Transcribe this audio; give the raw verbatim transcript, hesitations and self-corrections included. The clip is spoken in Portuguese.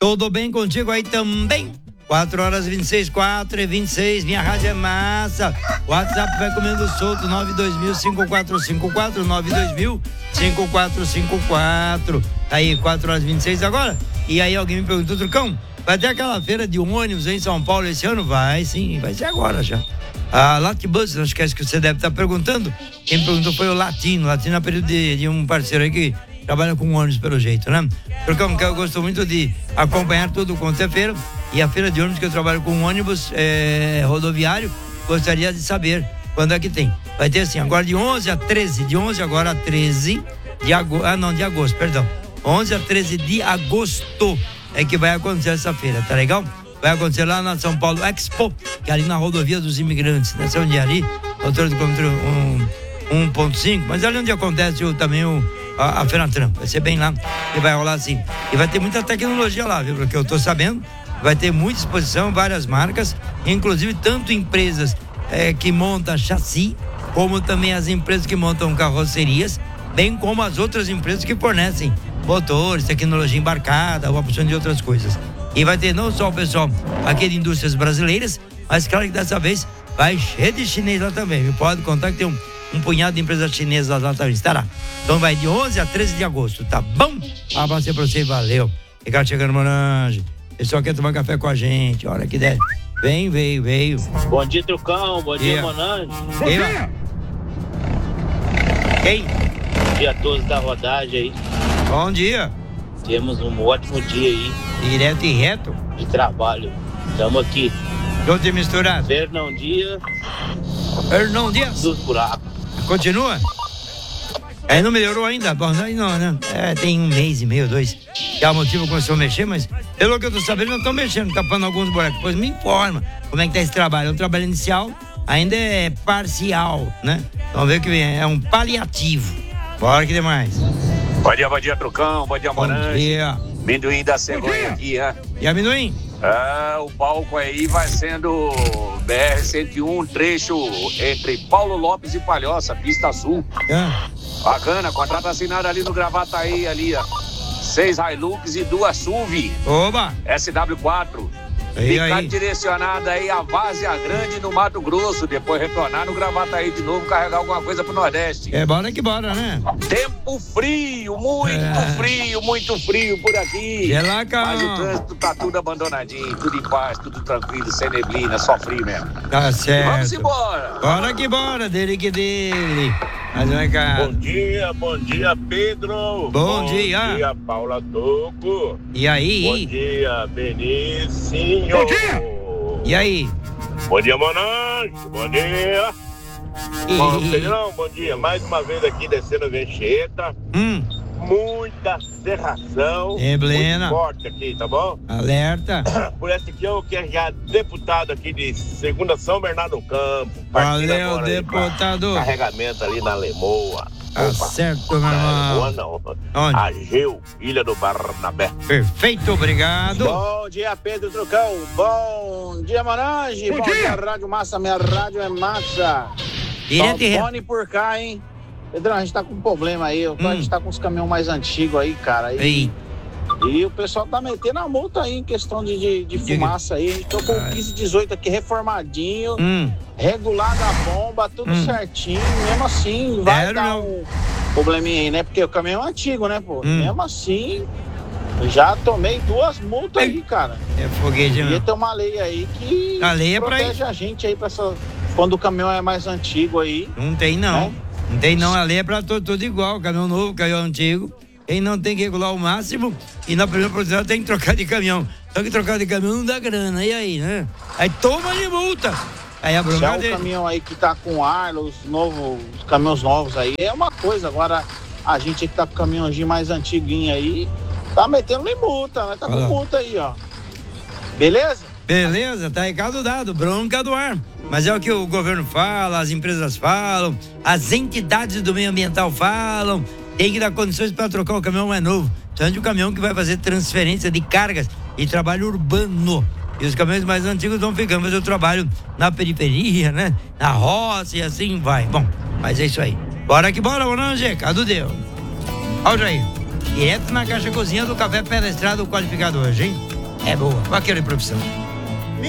Tudo bem contigo aí também? quatro horas e vinte e seis, quatro e vinte e seis, minha rádio é massa. WhatsApp vai comendo solto, nove dois mil, cinco quatro cinco quatro, nove dois mil, cinco quatro cinco quatro. Aí, quatro horas e vinte e seis agora. E aí alguém me perguntou, Trucão, vai ter aquela feira de ônibus em São Paulo esse ano? Vai, sim, vai ser agora já. A Latibus, acho que é isso que você deve estar perguntando. Quem me perguntou foi o Latino. Latino é período de, de um parceiro aí que trabalha com ônibus pelo jeito, né? Trucão, que eu gosto muito de acompanhar tudo quanto é feira. E a feira de ônibus que eu trabalho com ônibus é, rodoviário, gostaria de saber quando é que tem. Vai ter assim, agora de onze a treze, de onze agora a treze de agosto, ah não, de agosto, perdão. onze a treze de agosto é que vai acontecer essa feira, tá legal? Vai acontecer lá na São Paulo Expo, que é ali na rodovia dos imigrantes, né? Sei onde é ali, altura do quilômetro um ponto cinco, mas ali onde acontece o, também o, a, a Fenatran, vai ser bem lá, e vai rolar assim. E vai ter muita tecnologia lá, viu? Porque eu tô sabendo. Vai ter muita exposição, várias marcas, inclusive tanto empresas é, que montam chassi, como também as empresas que montam carrocerias, bem como as outras empresas que fornecem motores, tecnologia embarcada, uma opção de outras coisas. E vai ter não só o pessoal aqui de indústrias brasileiras, mas claro que dessa vez vai cheio de chinês lá também, viu? Pode contar que tem um, um punhado de empresas chinesas lá também, estará. Então vai de onze a treze de agosto, tá bom? Abraço pra você, valeu. Ricardo chegando, Morange. Ele só quer tomar café com a gente, hora que der. Vem, veio, veio. Bom dia, Trucão. Bom dia, yeah. Monange. Bom dia. Quem? Bom dia a todos da rodagem aí. Bom dia. Temos um ótimo dia aí. Direto e reto. De trabalho. Estamos aqui. Junto e misturado. Fernão Dias. Fernão Dias. Dos buracos. Continua? É, não melhorou ainda? Bom, não, não, né? É, tem um mês e meio, dois. Já o motivo começou a mexer, mas pelo que eu tô sabendo, não estão mexendo, tapando alguns buracos. Depois me informa como é que tá esse trabalho. É um trabalho inicial, ainda é parcial, né? Vamos ver o que vem. É um paliativo. Bora que demais. Bom dia, bom dia, Trucão. Bom dia, Morange. Bom dia. Amendoim da cegonha aqui, hein? E amendoim? Ah, o palco aí vai sendo B R cento e um, trecho entre Paulo Lopes e Palhoça, pista sul. Ah. Bacana, contrato assinado ali no Gravataí, ali, ó. Seis Hilux e duas S U V. Oba! S W quatro. Aí, Ficar aí. direcionada aí a Várzea Grande no Mato Grosso. Depois retornar no Gravataí de novo, carregar alguma coisa pro Nordeste. É bora que bora, né? Tempo frio, muito É. frio, muito frio por aqui. Gelaca. Mas o trânsito tá tudo abandonadinho, tudo em paz, tudo tranquilo, sem neblina, só frio mesmo. Tá certo. Vamos embora. Bora que bora, dele que dele. Mas não é cara. Bom dia, bom dia, Pedro. Bom dia. Bom dia, Paula Toco. E aí? Bom dia, Benicinho. Bom dia. E aí? Bom dia, Monange. Bom dia. E... Bom, Pedrão, bom dia. Mais uma vez aqui descendo a Vencheta. Hum. Muita serração. É, Blena. Muito forte aqui, tá bom? Alerta. Por essa aqui eu quero já deputado aqui de Segunda São Bernardo do Campo. Valeu, deputado. Carregamento ali na Lemoa. Tá certo, meu irmão. Lemoa não. Onde? Ageu, Ilha do Barnabé. Perfeito, obrigado. Bom dia, Pedro Trucão. Bom dia, Morange. Bom, Bom dia. dia, Rádio Massa. Minha rádio é massa. Direto e reto. Fone por cá, hein? Pedrão, a gente tá com um problema aí. Hum. A gente tá com os caminhões mais antigos aí, cara. E, Ei. e o pessoal tá metendo a multa aí em questão de, de, de fumaça aí. A gente tocou o quinze dezoito aqui reformadinho, Hum. regulado a bomba, tudo Hum. certinho. Mesmo assim, vai Zero dar não. um probleminha aí, né? Porque o caminhão é antigo, né, pô? Hum. Mesmo assim, já tomei duas multas Ei. aí, cara. É foguete, Devia meu. ter uma lei aí que A lei é pra protege a gente aí pra essa... Quando o caminhão é mais antigo aí. Não tem, não. Né? Não tem, não. A lei é pra todo, tudo igual. Caminhão novo, caminhão antigo. Quem não tem que regular o máximo e na primeira posição tem que trocar de caminhão. Só que trocar de caminhão não dá grana. E aí, né? Aí toma de multa. Aí a Já bronca o dele. caminhão aí que tá com ar, os novos, os caminhões novos aí, é uma coisa. Agora, a gente que tá com o caminhãozinho mais antiguinho aí, tá metendo em multa, né? Tá com Olha lá. multa aí, ó. Beleza? Beleza, tá recado dado, bronca do ar. Mas é o que o governo fala, as empresas falam, as entidades do meio ambiental falam. Tem que dar condições para trocar o caminhão mais novo. Tanto o caminhão que vai fazer transferência de cargas e trabalho urbano. E os caminhões mais antigos vão ficando fazer o trabalho na periferia, né? Na roça e assim vai. Bom, mas é isso aí. Bora que bora, Monange, Cadu deu. Olha aí. Direto na caixa cozinha do café penetrado qualificado hoje, hein? É boa. Vaqueiro de profissão.